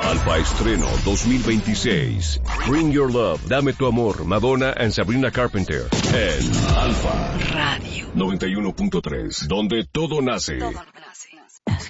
Alfa Estreno 2026. Bring Your Love, Dame Tu Amor, Madonna and Sabrina Carpenter. En Alfa Radio 91.3, donde todo nace. Todo nace.